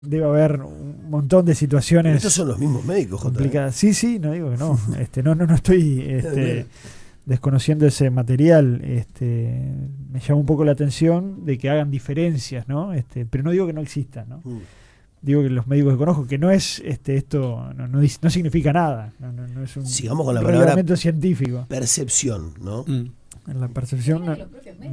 debe haber un montón de situaciones. Estos son los mismos médicos, complicadas. Sí, no digo que no. No estoy desconociendo ese material. Me llama un poco la atención de que hagan diferencias, ¿no? Pero no digo que no existan, ¿no? Digo que los médicos que conozco, que no es esto, no significa nada. No es un sigamos con la reglamento científico. Percepción, ¿no? En la percepción.